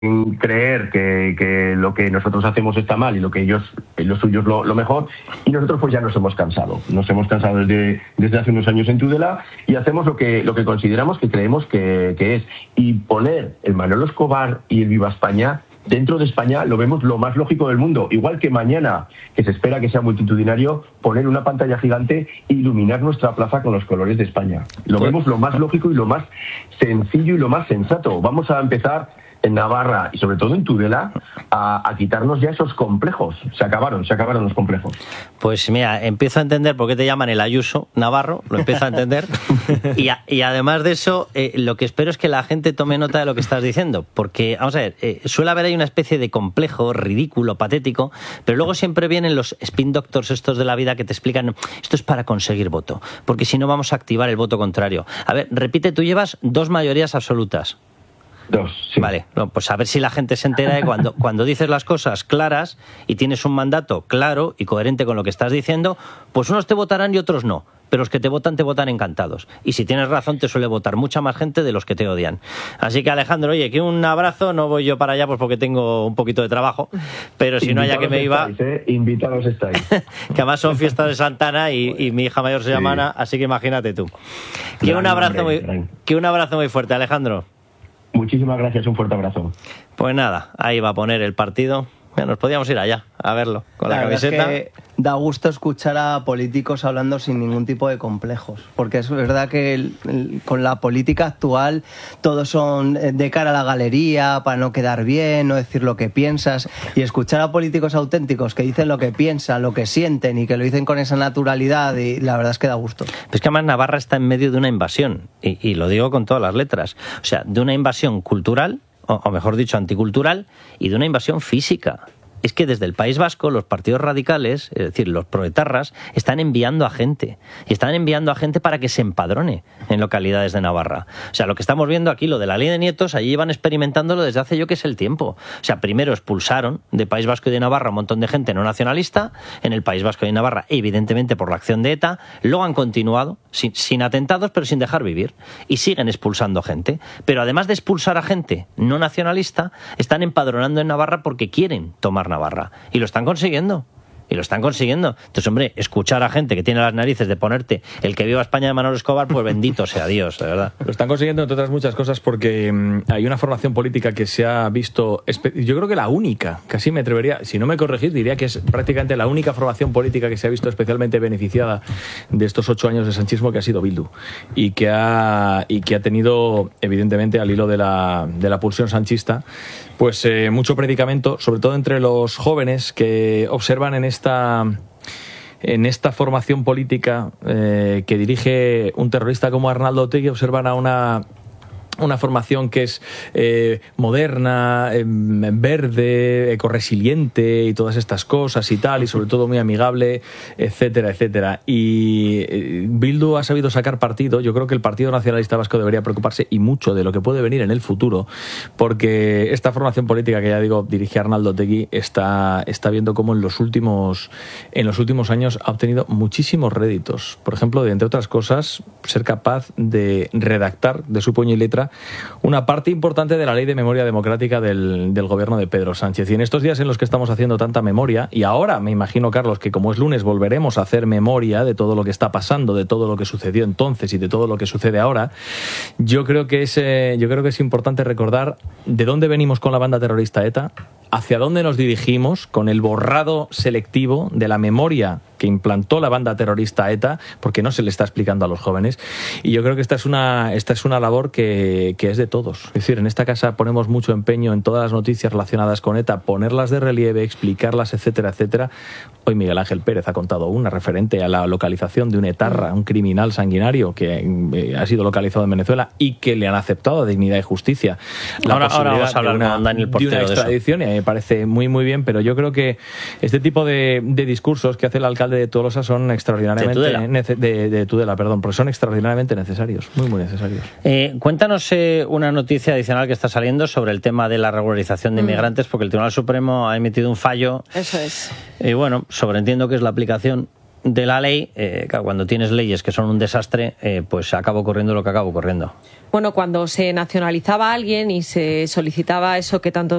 creer que lo que nosotros hacemos está mal y lo que ellos, lo suyo es lo mejor, y nosotros pues ya nos hemos cansado desde hace unos años en Tudela, y hacemos lo que consideramos, que creemos que es, y poner el Manolo Escobar y el Viva España dentro de España lo vemos lo más lógico del mundo, igual que mañana, que se espera que sea multitudinario, poner una pantalla gigante e iluminar nuestra plaza con los colores de España. Lo vemos lo más lógico y lo más sencillo y lo más sensato. Vamos a empezar en Navarra y sobre todo en Tudela a quitarnos ya esos complejos. Se acabaron los complejos. Pues mira, empiezo a entender por qué te llaman el Ayuso Navarro, lo empiezo a entender. y además de eso, lo que espero es que la gente tome nota de lo que estás diciendo, porque, vamos a ver, suele haber ahí una especie de complejo, ridículo, patético, pero luego siempre vienen los spin doctors estos de la vida que te explican, esto es para conseguir voto, porque si no vamos a activar el voto contrario. A ver, repite, tú llevas 2 mayorías absolutas. 2, sí. Vale, pues a ver si la gente se entera de cuando dices las cosas claras y tienes un mandato claro y coherente con lo que estás diciendo, pues unos te votarán y otros no, pero los que te votan encantados. Y si tienes razón, te suele votar mucha más gente de los que te odian. Así que, Alejandro, oye, que un abrazo, no voy yo para allá pues porque tengo un poquito de trabajo, pero si no, ya que me iba... Invitados estáis. Que además son fiestas de Santana y mi hija mayor se llama Ana, así que imagínate tú. Que un abrazo muy fuerte, Alejandro. Muchísimas gracias, un fuerte abrazo. Pues nada, ahí va a poner el partido. Bueno, nos podíamos ir allá a verlo con la camiseta. Es que da gusto escuchar a políticos hablando sin ningún tipo de complejos, porque es verdad que con la política actual todos son de cara a la galería, para no quedar bien, no decir lo que piensas, y escuchar a políticos auténticos que dicen lo que piensan, lo que sienten y que lo dicen con esa naturalidad, y la verdad es que da gusto. Es que además Navarra está en medio de una invasión, y lo digo con todas las letras, o sea, de una invasión cultural, o mejor dicho, anticultural, y de una invasión física. Es que desde el País Vasco los partidos radicales, es decir, los proetarras, están enviando a gente. Y están enviando a gente para que se empadrone en localidades de Navarra. O sea, lo que estamos viendo aquí, lo de la ley de nietos, allí iban experimentándolo desde hace yo que sé el tiempo. O sea, primero expulsaron de País Vasco y de Navarra un montón de gente no nacionalista, en el País Vasco y de Navarra, evidentemente por la acción de ETA, luego han continuado, sin atentados, pero sin dejar vivir. Y siguen expulsando gente. Pero además de expulsar a gente no nacionalista, están empadronando en Navarra porque quieren tomar Navarra. Y lo están consiguiendo. Entonces, hombre, escuchar a gente que tiene las narices de ponerte el que viva España de Manolo Escobar, pues bendito sea Dios, de verdad. Lo están consiguiendo, entre otras muchas cosas, porque hay una formación política que se ha visto, yo creo que la única, casi me atrevería, si no me corregís, diría que es prácticamente la única formación política que se ha visto especialmente beneficiada de estos 8 años de sanchismo, que ha sido Bildu, y que ha tenido, evidentemente, al hilo de la pulsión sanchista, pues mucho predicamento, sobre todo entre los jóvenes que observan en esta formación política que dirige un terrorista como Arnaldo Otegi, observan a una formación que es moderna, verde, ecoresiliente y todas estas cosas y tal, y sobre todo muy amigable, etcétera, etcétera. Y Bildu ha sabido sacar partido. Yo creo que el Partido Nacionalista Vasco debería preocuparse y mucho de lo que puede venir en el futuro, porque esta formación política que ya digo dirige Arnaldo Otegi está viendo cómo en los últimos años ha obtenido muchísimos réditos. Por ejemplo, de entre otras cosas, ser capaz de redactar de su puño y letra una parte importante de la Ley de Memoria Democrática del gobierno de Pedro Sánchez. Y en estos días en los que estamos haciendo tanta memoria, y ahora me imagino, Carlos, que como es lunes volveremos a hacer memoria de todo lo que está pasando, de todo lo que sucedió entonces y de todo lo que sucede ahora, yo creo que es importante recordar de dónde venimos con la banda terrorista ETA, hacia dónde nos dirigimos con el borrado selectivo de la memoria que implantó la banda terrorista ETA, porque no se le está explicando a los jóvenes. Y yo creo que esta es una labor que es de todos. Es decir, en esta casa ponemos mucho empeño en todas las noticias relacionadas con ETA, ponerlas de relieve, explicarlas, etcétera, etcétera. Hoy Miguel Ángel Pérez ha contado una referente a la localización de un etarra, un criminal sanguinario que ha sido localizado en Venezuela y que le han aceptado a Dignidad y Justicia. Ahora vamos a hablar con Daniel Portero de una extradición, y me parece muy, muy bien, pero yo creo que este tipo de discursos que hace el alcalde de Tolosa son extraordinariamente de Tudela, porque son extraordinariamente necesarios, muy, muy necesarios. Cuéntanos una noticia adicional que está saliendo sobre el tema de la regularización de inmigrantes, porque el Tribunal Supremo ha emitido un fallo. Eso es. Y bueno, sobreentiendo que es la aplicación de la ley, cuando tienes leyes que son un desastre, pues acaba ocurriendo lo que acaba ocurriendo. Bueno, cuando se nacionalizaba a alguien y se solicitaba eso que tanto